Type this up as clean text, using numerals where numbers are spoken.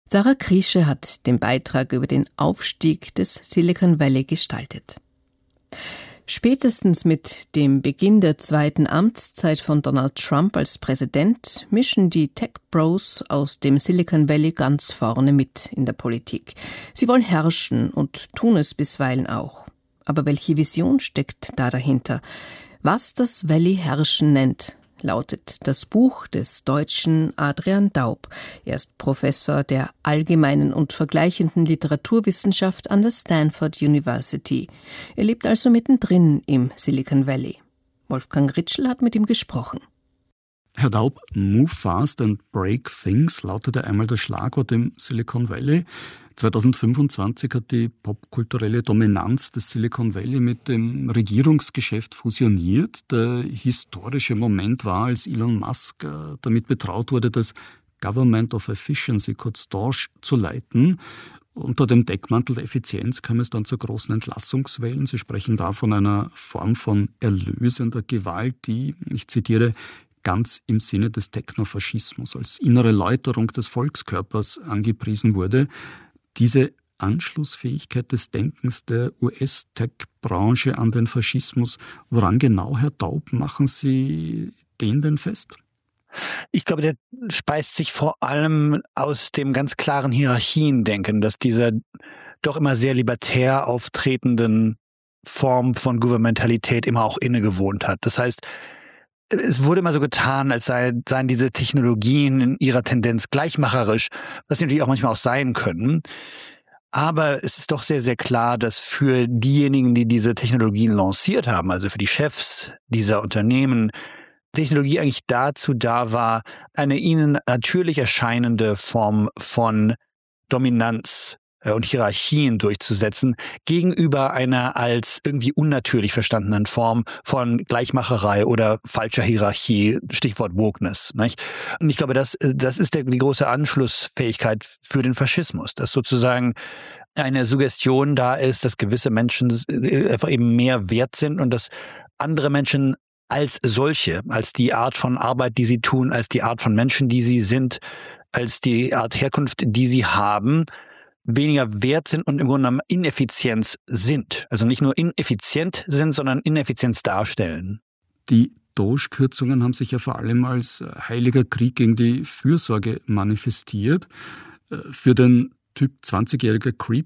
Sarah Kriesche hat den Beitrag über den Aufstieg des Silicon Valley gestaltet. Spätestens mit dem Beginn der zweiten Amtszeit von Donald Trump als Präsident mischen die Tech-Bros aus dem Silicon Valley ganz vorne mit in der Politik. Sie wollen herrschen und tun es bisweilen auch. Aber welche Vision steckt da dahinter? Was das Valley herrschen nennt, lautet das Buch des Deutschen Adrian Daub. Er ist Professor der allgemeinen und vergleichenden Literaturwissenschaft an der Stanford University. Er lebt also mittendrin im Silicon Valley. Wolfgang Ritschl hat mit ihm gesprochen. Herr Daub, Move fast and break things lautete einmal das Schlagwort im Silicon Valley. 2025 hat die popkulturelle Dominanz des Silicon Valley mit dem Regierungsgeschäft fusioniert. Der historische Moment war, als Elon Musk damit betraut wurde, das Government of Efficiency, kurz DOGE, zu leiten. Unter dem Deckmantel der Effizienz kam es dann zu großen Entlassungswellen. Sie sprechen da von einer Form von erlösender Gewalt, die, ich zitiere, ganz im Sinne des Technofaschismus als innere Läuterung des Volkskörpers angepriesen wurde. Diese Anschlussfähigkeit des Denkens der US-Tech-Branche an den Faschismus, woran genau, Herr Daub, machen Sie den denn fest? Ich glaube, der speist sich vor allem aus dem ganz klaren Hierarchiendenken, dass dieser doch immer sehr libertär auftretenden Form von Gouvernementalität immer auch innegewohnt hat. Das heißt, es wurde immer so getan, als seien diese Technologien in ihrer Tendenz gleichmacherisch, was sie natürlich auch manchmal auch sein können. Aber es ist doch sehr, sehr klar, dass für diejenigen, die diese Technologien lanciert haben, also für die Chefs dieser Unternehmen, Technologie eigentlich dazu da war, eine ihnen natürlich erscheinende Form von Dominanz und Hierarchien durchzusetzen, gegenüber einer als irgendwie unnatürlich verstandenen Form von Gleichmacherei oder falscher Hierarchie, Stichwort Wokeness. Nicht? Und ich glaube, das ist die große Anschlussfähigkeit für den Faschismus, dass sozusagen eine Suggestion da ist, dass gewisse Menschen einfach eben mehr wert sind und dass andere Menschen als solche, als die Art von Arbeit, die sie tun, als die Art von Menschen, die sie sind, als die Art Herkunft, die sie haben, weniger wert sind und im Grunde genommen Ineffizienz sind. Also nicht nur ineffizient sind, sondern Ineffizienz darstellen. Die DOGE-Kürzungen haben sich ja vor allem als heiliger Krieg gegen die Fürsorge manifestiert. Für den Typ 20-jähriger Creep